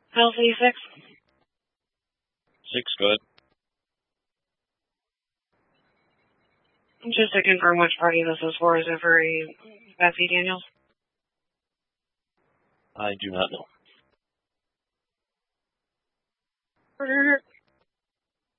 Healthy 6. 6, good. Just to confirm which party this is for, is it for a Betsy Daniels? I do not know. Order.